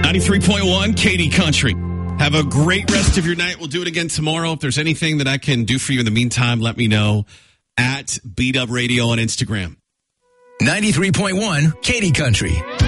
93.1 Katie Country. Have a great rest of your night. We'll do it again tomorrow. If there's anything that I can do for you in the meantime, let me know at BDub Radio on Instagram. 93.1 Katie Country.